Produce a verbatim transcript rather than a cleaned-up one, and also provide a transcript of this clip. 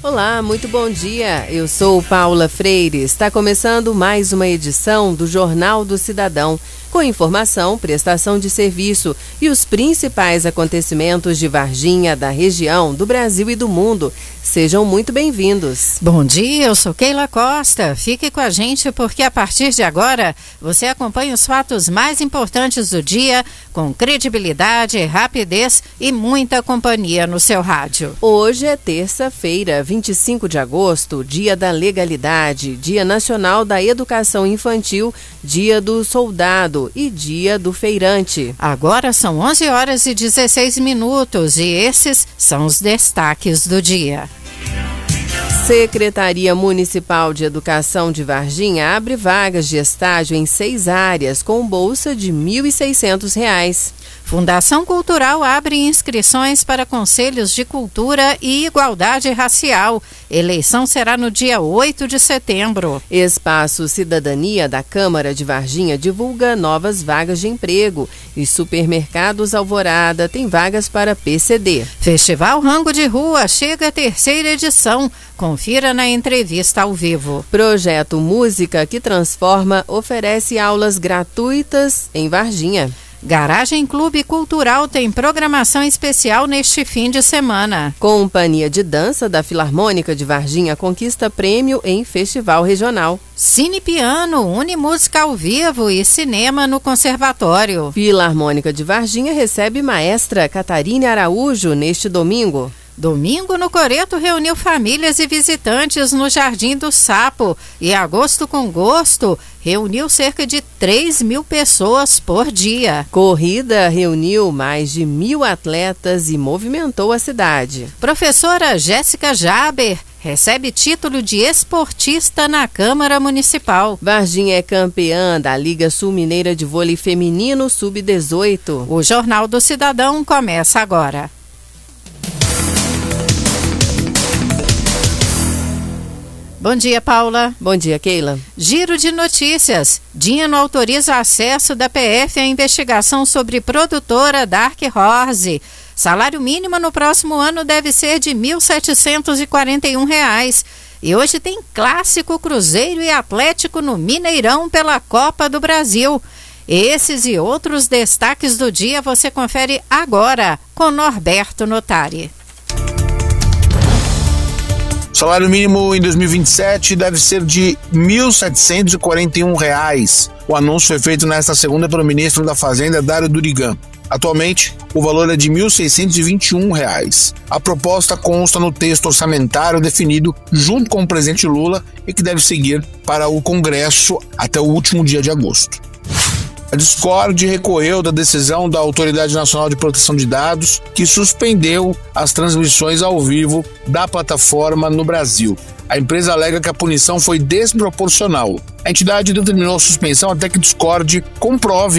Olá, muito bom dia. Eu sou Paula Freire. Está começando mais uma edição do Jornal do Cidadão, com informação, prestação de serviço e os principais acontecimentos de Varginha, da região, do Brasil e do mundo. Sejam muito bem-vindos. Bom dia, eu sou Keila Costa. Fique com a gente porque a partir de agora você acompanha os fatos mais importantes do dia com credibilidade, rapidez e muita companhia no seu rádio. Hoje é terça-feira, vinte e cinco de agosto, Dia da Legalidade, Dia Nacional da Educação Infantil, Dia do Soldado e Dia do Feirante. Agora são onze horas e dezesseis minutos e esses são os destaques do dia. Secretaria Municipal de Educação de Varginha abre vagas de estágio em seis áreas com bolsa de mil e seiscentos reais. Fundação Cultural abre inscrições para Conselhos de Cultura e Igualdade Racial. Eleição será no dia oito de setembro. Espaço Cidadania da Câmara de Varginha divulga novas vagas de emprego. E Supermercados Alvorada tem vagas para P C D. Festival Rango de Rua chega à terceira edição. Confira na entrevista ao vivo. Projeto Música que Transforma oferece aulas gratuitas em Varginha. Garagem Clube Cultural tem programação especial neste fim de semana. Companhia de Dança da Filarmônica de Varginha conquista prêmio em festival regional. Cine Piano une música ao vivo e cinema no conservatório. Filarmônica de Varginha recebe maestra Catarina Araújo neste domingo. Domingo no Coreto reuniu famílias e visitantes no Jardim do Sapo e Agosto com Gosto reuniu cerca de três mil pessoas por dia. Corrida reuniu mais de mil atletas e movimentou a cidade. Professora Jéssica Jaber recebe título de esportista na Câmara Municipal. Varginha é campeã da Liga Sul Mineira de Vôlei Feminino sub dezoito. O Jornal do Cidadão começa agora. Bom dia, Paula. Bom dia, Keila. Giro de notícias. Dino autoriza acesso da P F à investigação sobre produtora Dark Horse. Salário mínimo no próximo ano deve ser de mil setecentos e quarenta e um reais. E hoje tem Clássico Cruzeiro e Atlético no Mineirão pela Copa do Brasil. Esses e outros destaques do dia você confere agora com Norberto Notari. O salário mínimo em dois mil e vinte e sete deve ser de mil setecentos e quarenta e um reais. O anúncio foi feito nesta segunda pelo ministro da Fazenda, Dário Durigan. Atualmente, o valor é de mil seiscentos e vinte e um reais. A proposta consta no texto orçamentário definido junto com o presidente Lula e que deve seguir para o Congresso até o último dia de agosto. A Discord recorreu da decisão da Autoridade Nacional de Proteção de Dados, que suspendeu as transmissões ao vivo da plataforma no Brasil. A empresa alega que a punição foi desproporcional. A entidade determinou a suspensão até que Discord comprove